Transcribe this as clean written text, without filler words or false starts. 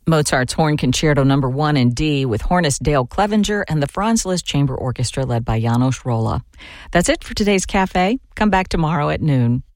Mozart's Horn Concerto No. 1 in D with hornist Dale Clevenger and the Franz Liszt Chamber Orchestra led by János Róla. That's it for today's Cafe. Come back tomorrow at noon.